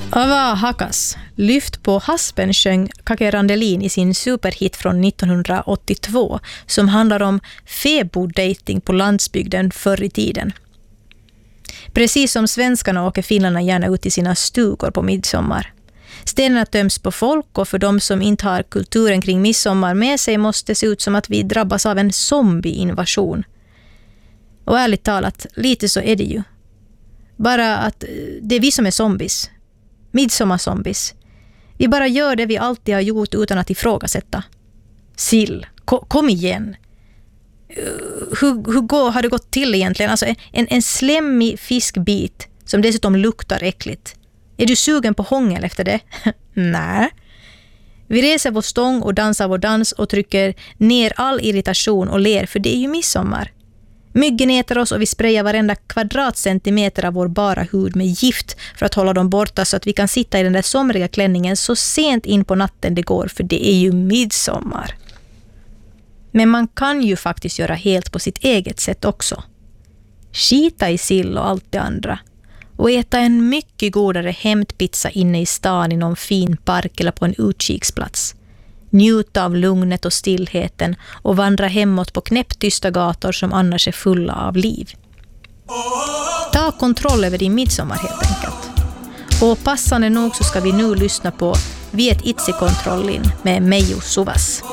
Ava Hakas, lyft på haspen, sjöng Kake Randelin i sin superhit från 1982 som handlar om fäboddating på landsbygden förr i tiden. Precis som svenskarna åker finnarna gärna ut i sina stugor på midsommar. Städerna töms på folk och för de som inte har kulturen kring midsommar med sig måste det se ut som att vi drabbas av en zombie-invasion. Och ärligt talat, lite så är det ju. Bara att det är vi som är zombies. Midsommarzombies. Vi bara gör det vi alltid har gjort utan att ifrågasätta. Sill, kom igen. Hur har det gått till egentligen? Alltså en slemmig fiskbit som dessutom luktar äckligt. Är du sugen på hångel efter det? Nej. Vi reser vår stång och dansar vår dans och trycker ner all irritation och ler, för det är ju midsommar. Myggen äter oss och vi sprayar varenda kvadratcentimeter av vår bara hud med gift för att hålla dem borta så att vi kan sitta i den där somriga klänningen så sent in på natten det går, för det är ju midsommar. Men man kan ju faktiskt göra helt på sitt eget sätt också. Skita i sill och allt det andra. Och äta en mycket godare hämtpizza inne i stan i någon fin park eller på en utkiksplats. Njuta av lugnet och stillheten och vandra hemåt på knäpptysta gator som annars är fulla av liv. Ta kontroll över din midsommar helt enkelt. Och passande nog så ska vi nu lyssna på Viet itse kontrollin med Meijo Suvas.